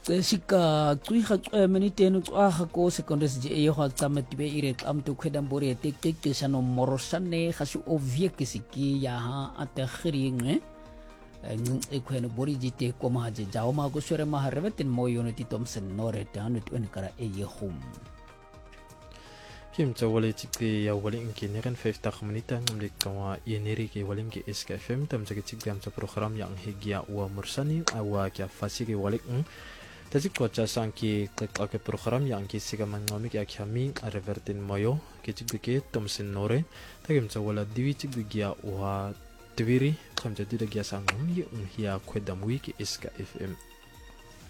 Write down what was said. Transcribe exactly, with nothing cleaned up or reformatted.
Sika tuiha menitenu tuaha ko sekondes je e ho tamet be ire am tu khedam bore te te te sano morosane khasu ovie kisiki ya ha ate khringe e khwene bori jite ko ma je jaw ma go sore ma harvetin mo unity Thompson nore tan tu en kara e ye hum Kim ta wale tikki ya wale inki niren vijftig minuten om dik kawa yeneri ki wale inki S K F M tam sa tikki am sa program yang higia wa mursani awa kya fasiki wale ng Tajik kocha sanki klik ake program yang ki siga mangomik ya kami revertin moyo ki tikki Thompson nore tagim sa wala diwi tikki ya wa twiri kam jadi da gya sangom yi un hiya kwedam wiki S K F M